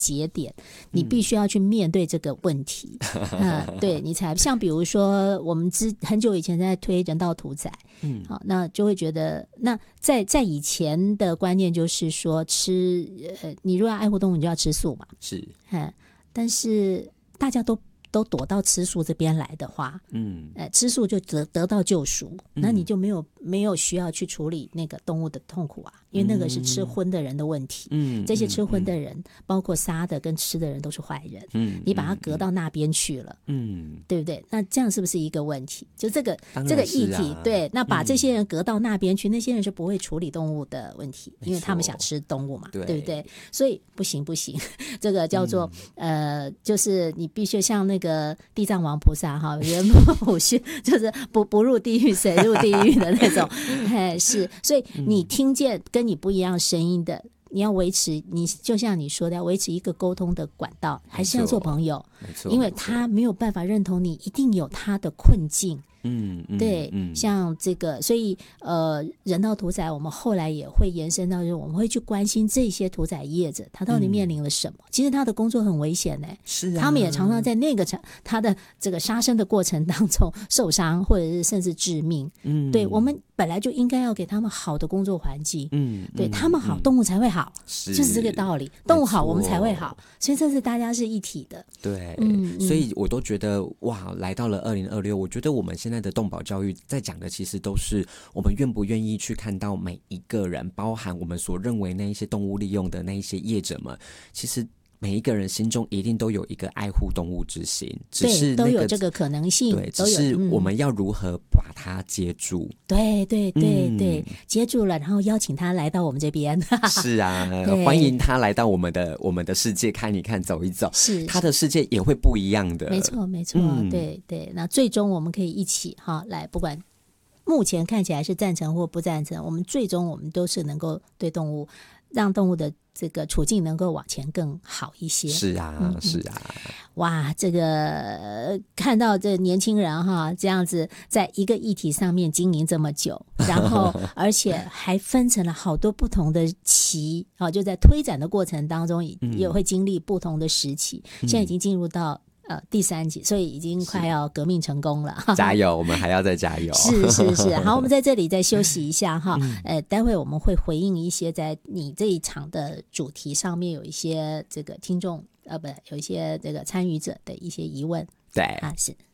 节点，你必须要去面对这个问题。对，你才像比如说我们很久以前在推人道屠宰，好，那就会觉得那在以前的观念就是说你如果要爱护动物，你就要吃素嘛， 是， 但是大家都躲到吃素这边来的话，吃素就得到救赎，那你就没有需要去处理那个动物的痛苦啊，因为那个是吃荤的人的问题。这些吃荤的人，包括杀的跟吃的人都是坏人。你把它隔到那边去了，对不对？那这样是不是一个问题？就这个议题，对，那把这些人隔到那边去，那些人是不会处理动物的问题，因为他们想吃动物嘛，对不对？所以不行，这个叫做就是你必须像那个地藏王菩萨哈，人不就是不入地狱谁入地狱的那种。是，所以你听见跟你不一样声音的，你要维持，你就像你说的，要维持一个沟通的管道，还是要做朋友，因为他没有办法认同你，一定有他的困境。对，像这个，所以人道屠宰我们后来也会延伸到，就是我们会去关心这些屠宰业者他到底面临了什么。其实他的工作很危险是他们也常常在那个他的这个杀生的过程当中受伤，或者是甚至致命。对，我们本来就应该要给他们好的工作环境。对，他们好，动物才会好，就是这个道理。动物好，我们才会好，所以这是大家是一体的。 对，所以我都觉得哇，来到了2026，我觉得我们现在的动保教育在讲的其实都是我们愿不愿意去看到每一个人，包含我们所认为那一些动物利用的那一些业者们，其实每一个人心中一定都有一个爱护动物之心，只是都有这个可能性。 对，只是我们要如何把它接住。 对，接住了，然后邀请他来到我们这边。 是啊，欢迎他来到我们的世界看一看走一走， 是他的世界也会不一样的。 没错，对，那最终我们可以一起来，不管目前看起来是赞成或不赞成，我们最终我们都是能够对动物，让动物的这个处境能够往前更好一些。 是啊，是啊。 哇，这个看到这年轻人这样子在一个议题上面经营这么久，然后而且还分成了好多不同的期，就在推展的过程当中也会经历不同的时期，现在已经进入到第3集，所以已经快要革命成功了。 加油，我们还要再加油。 是。好，我们在这里再休息一下待会我们会回应一些在你这一场的主题上面有一些这个听众有一些这个参与者的一些疑问。 对是。